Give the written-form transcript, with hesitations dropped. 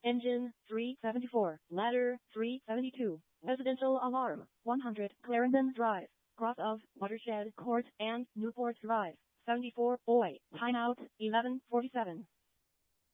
Engine 374, ladder 372, residential alarm 100, Clarendon Drive, cross of Watershed Court and Newport Drive, 74, Boy, timeout 11:47.